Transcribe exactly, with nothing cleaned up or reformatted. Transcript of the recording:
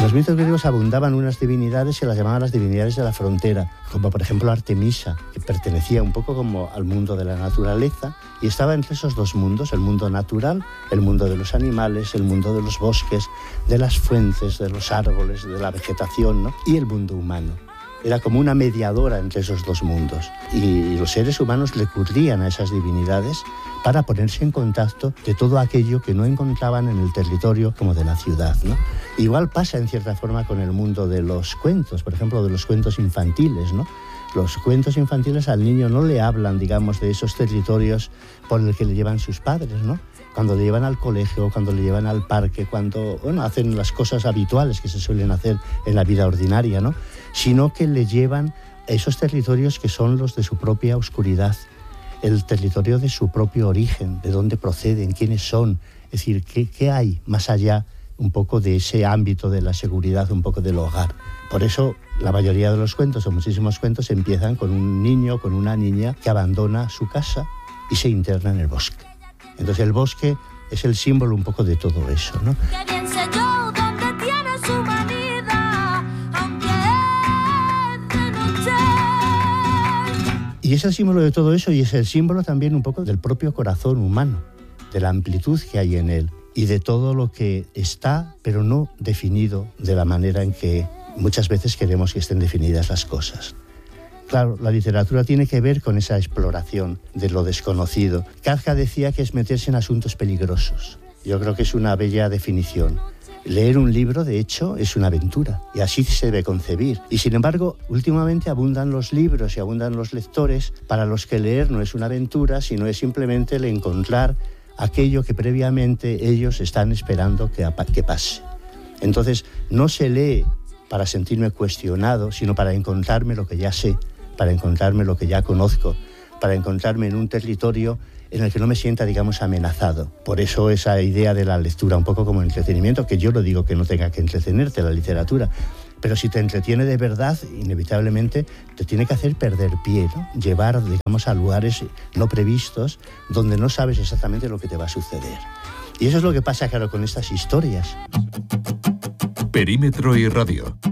En los mitos griegos abundaban unas divinidades que las llamaban las divinidades de la frontera, como por ejemplo Artemisa, que pertenecía un poco como al mundo de la naturaleza y estaba entre esos dos mundos, el mundo natural, el mundo de los animales, el mundo de los bosques, de las fuentes, de los árboles, de la vegetación, ¿no? Y el mundo humano. Era como una mediadora entre esos dos mundos. Y los seres humanos recurrían a esas divinidades para ponerse en contacto de todo aquello que no encontraban en el territorio como de la ciudad, ¿no? Igual pasa en cierta forma con el mundo de los cuentos, por ejemplo, de los cuentos infantiles, ¿no? Los cuentos infantiles al niño no le hablan, digamos, de esos territorios por el que le llevan sus padres, ¿no? Cuando le llevan al colegio, cuando le llevan al parque, cuando, bueno, hacen las cosas habituales que se suelen hacer en la vida ordinaria, ¿no? Sino que le llevan a esos territorios que son los de su propia oscuridad, el territorio de su propio origen, de dónde proceden, quiénes son, es decir, qué, qué hay más allá un poco de ese ámbito de la seguridad, un poco del hogar. Por eso la mayoría de los cuentos, o muchísimos cuentos, empiezan con un niño, con una niña que abandona su casa y se interna en el bosque. Entonces el bosque es el símbolo un poco de todo eso, ¿no? Y es el símbolo de todo eso y es el símbolo también un poco del propio corazón humano, de la amplitud que hay en él y de todo lo que está, pero no definido de la manera en que muchas veces queremos que estén definidas las cosas. Claro, la literatura tiene que ver con esa exploración de lo desconocido. Kafka decía que es meterse en asuntos peligrosos. Yo creo que es una bella definición. Leer un libro, de hecho, es una aventura, y así se debe concebir. Y sin embargo, últimamente abundan los libros y abundan los lectores para los que leer no es una aventura, sino es simplemente el encontrar aquello que previamente ellos están esperando que, que pase. Entonces, no se lee para sentirme cuestionado, sino para encontrarme lo que ya sé, para encontrarme lo que ya conozco, para encontrarme en un territorio en el que no me sienta, digamos, amenazado. Por eso esa idea de la lectura un poco como entretenimiento, que yo no digo que no tenga que entretenerte la literatura, pero si te entretiene de verdad, inevitablemente te tiene que hacer perder pie, ¿no? Llevar, digamos, a lugares no previstos donde no sabes exactamente lo que te va a suceder. Y eso es lo que pasa, claro, con estas historias. Perímetro y Radio,